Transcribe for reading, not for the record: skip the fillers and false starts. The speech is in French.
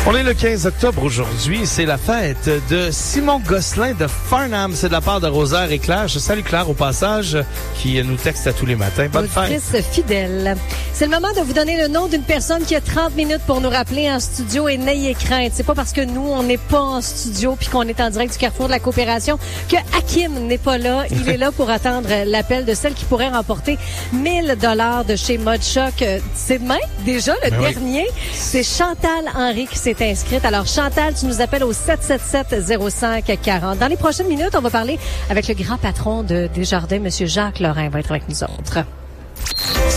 On est le 15 octobre aujourd'hui. C'est la fête de Simon Gosselin de Farnham. C'est de la part de Rosaire et Claire. Je salue Claire au passage qui nous texte à tous les matins. Bonne fête. Fidèle. C'est le moment de vous donner le nom d'une personne qui a 30 minutes pour nous rappeler en studio et n'ayez crainte. C'est pas parce que nous, on n'est pas en studio puis qu'on est en direct du Carrefour de la Coopération que Hakim n'est pas là. Il est là pour attendre l'appel de celle qui pourrait remporter 1000 $. De chez Modchoc. C'est demain, déjà, le dernier. Oui. C'est Chantal Henry qui s'est inscrite. Alors, Chantal, tu nous appelles au 777-0540. Dans les prochaines minutes, on va parler avec le grand patron de Desjardins, M. Jacques Lorrain, va être avec nous autres.